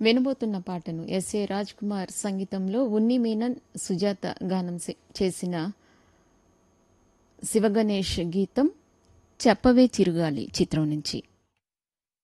వినబోతున్న పాటను ఎస్ఏ రాజ్ కుమార్ సంగీతంలో ఉన్ని మీనన్ సుజాత గానం చేసిన శివగణేష్ గీతం చెప్పవే చిరుగాలి చిత్రం నుంచి.